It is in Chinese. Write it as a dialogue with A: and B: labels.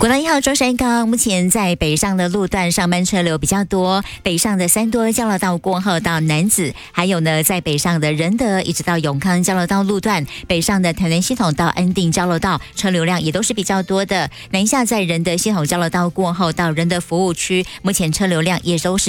A: 国道1号中山高，目前在北上的路段上班车流比较多，北上的三多交流道过后到楠梓，还有呢在北上的仁德一直到永康交流道路段，北上的台南系统到安定交流道车流量也都是比较多的。南下在仁德系统交流道过后到仁德服务区，目前车流量也都是